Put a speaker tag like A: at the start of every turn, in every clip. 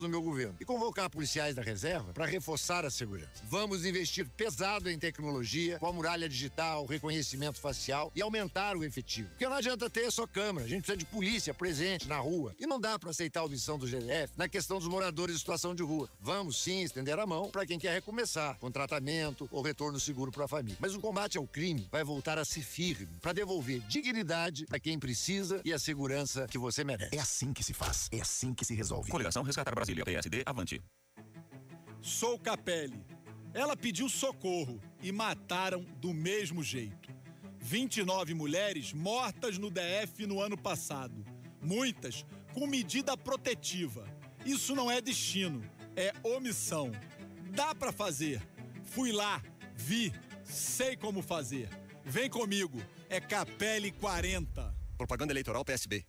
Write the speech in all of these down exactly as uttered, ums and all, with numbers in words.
A: no meu governo e convocar policiais da reserva para reforçar a segurança. Vamos investir pesado em tecnologia, com a muralha digital, reconhecimento facial e aumentar o efetivo. Porque não adianta ter só câmera, a gente precisa de polícia presente na rua. E não dá para aceitar a omissão do G D F na questão dos moradores em situação de rua. Vamos sim estender a mão para quem quer recomeçar, com tratamento ou retorno seguro para a família. Mas o combate ao crime vai voltar a ser firme para devolver dignidade a quem precisa e a segurança que você merece.
B: É assim que se faz, é assim que se resolve.
C: Coligação Resgatar Brasília, P S D, avante.
D: Sou Capelli. Ela pediu socorro e mataram do mesmo jeito. vinte e nove mulheres mortas no D F no ano passado. Muitas com medida protetiva. Isso não é destino, é omissão. Dá pra fazer. Fui lá, vi, sei como fazer. Vem comigo, é Capelli quarenta.
B: Propaganda eleitoral P S B.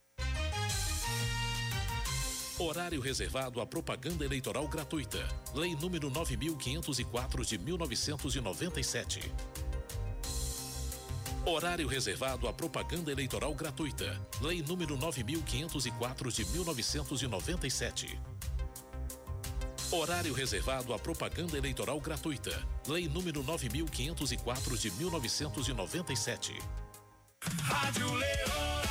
E: Horário reservado à propaganda eleitoral gratuita. Lei número nove mil quinhentos e quatro de mil novecentos e noventa e sete. Horário reservado à propaganda eleitoral gratuita. Lei número nove mil quinhentos e quatro de mil novecentos e noventa e sete. Horário reservado à propaganda eleitoral gratuita. Lei número nove mil quinhentos e quatro de mil novecentos e noventa e sete.
F: Rádio Leoa.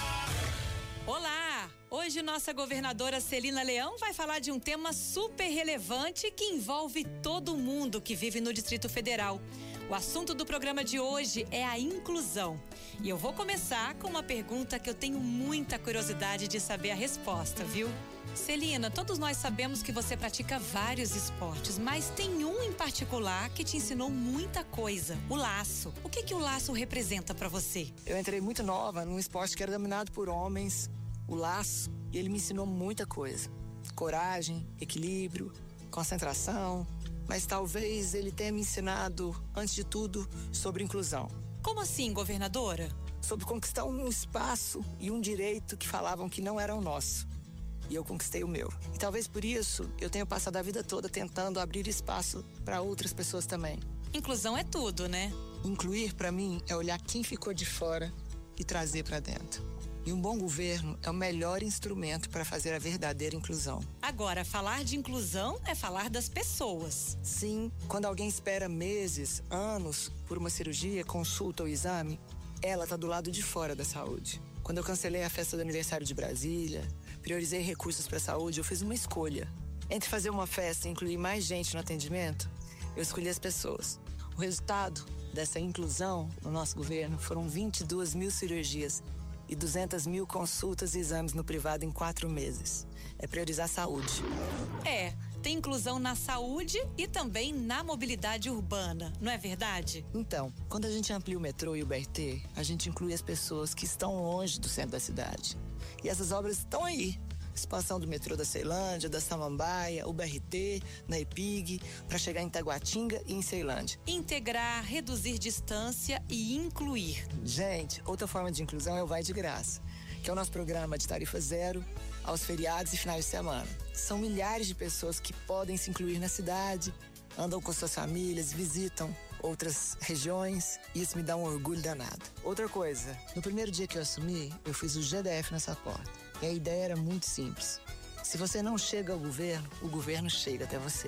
G: Olá! Hoje nossa governadora Celina Leão vai falar de um tema super relevante que envolve todo mundo que vive no Distrito Federal. O assunto do programa de hoje é a inclusão. E eu vou começar com uma pergunta que eu tenho muita curiosidade de saber a resposta, viu? Celina, todos nós sabemos que você pratica vários esportes, mas tem um em particular que te ensinou muita coisa, o laço. O que que o laço representa pra você?
H: Eu entrei muito nova num esporte que era dominado por homens, o laço, e ele me ensinou muita coisa. Coragem, equilíbrio, concentração, mas talvez ele tenha me ensinado, antes de tudo, sobre inclusão.
G: Como assim, governadora?
H: Sobre conquistar um espaço e um direito que falavam que não eram nosso. E eu conquistei o meu. E talvez por isso eu tenha passado a vida toda tentando abrir espaço para outras pessoas também.
G: Inclusão é tudo, né?
H: Incluir, para mim, é olhar quem ficou de fora e trazer para dentro. E um bom governo é o melhor instrumento para fazer a verdadeira inclusão.
G: Agora, falar de inclusão é falar das pessoas.
H: Sim, quando alguém espera meses, anos por uma cirurgia, consulta ou exame, ela está do lado de fora da saúde. Quando eu cancelei a festa do aniversário de Brasília, priorizei recursos para a saúde, eu fiz uma escolha. Entre fazer uma festa e incluir mais gente no atendimento, eu escolhi as pessoas. O resultado dessa inclusão no nosso governo foram vinte e duas mil cirurgias e duzentas mil consultas e exames no privado em quatro meses. É priorizar a saúde.
G: É, tem inclusão na saúde e também na mobilidade urbana, não é verdade?
H: Então, quando a gente amplia o metrô e o B R T, a gente inclui as pessoas que estão longe do centro da cidade. E essas obras estão aí. Expansão do metrô da Ceilândia, da Samambaia, o B R T, na EPIG, para chegar em Taguatinga e em Ceilândia.
G: Integrar, reduzir distância e incluir.
H: Gente, outra forma de inclusão é o Vai de Graça, que é o nosso programa de tarifa zero aos feriados e finais de semana. São milhares de pessoas que podem se incluir na cidade, andam com suas famílias, visitam outras regiões e isso me dá um orgulho danado. Outra coisa, no primeiro dia que eu assumi, eu fiz o G D F nessa porta. E a ideia era muito simples. Se você não chega ao governo, o governo chega até você.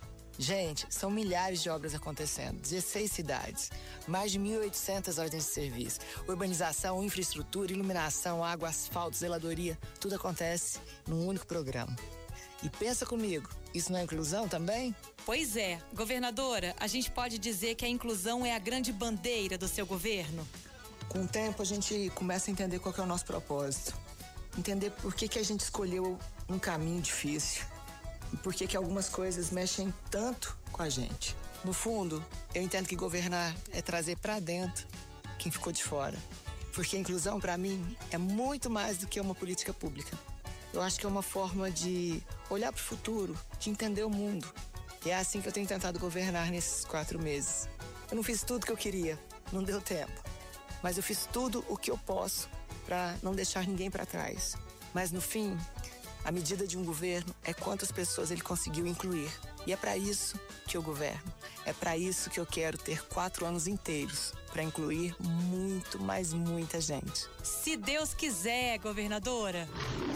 H: Gente, são milhares de obras acontecendo, dezesseis cidades, mais de mil e oitocentas ordens de serviço, urbanização, infraestrutura, iluminação, água, asfalto, zeladoria, tudo acontece num único programa. E pensa comigo, isso não é inclusão também?
G: Pois é, governadora, a gente pode dizer que a inclusão é a grande bandeira do seu governo?
H: Com o tempo a gente começa a entender qual que é o nosso propósito. Entender por que que a gente escolheu um caminho difícil. E por que que algumas coisas mexem tanto com a gente. No fundo, eu entendo que governar é trazer pra dentro quem ficou de fora. Porque a inclusão, pra mim, é muito mais do que uma política pública. Eu acho que é uma forma de olhar pro futuro, de entender o mundo. E é assim que eu tenho tentado governar nesses quatro meses. Eu não fiz tudo que eu queria, não deu tempo. Mas eu fiz tudo o que eu posso para não deixar ninguém para trás. Mas no fim, a medida de um governo é quantas pessoas ele conseguiu incluir. E é para isso que eu governo. É para isso que eu quero ter quatro anos inteiros, para incluir muito, mas muita gente.
G: Se Deus quiser, governadora.